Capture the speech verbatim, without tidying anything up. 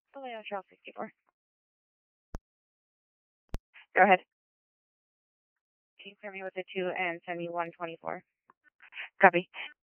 Vallejo Trail sixty-four. Go ahead. Can you clear me with the two and send me one twenty-four? Copy.